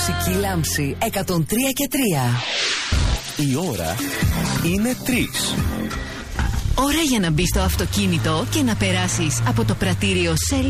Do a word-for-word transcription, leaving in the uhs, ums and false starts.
Μουσική Λάμψη εκατόν τρία και τρία. Η ώρα είναι τρεις. Ώρα για να μπεις στο αυτοκίνητο και να περάσεις από το πρατήριο Shell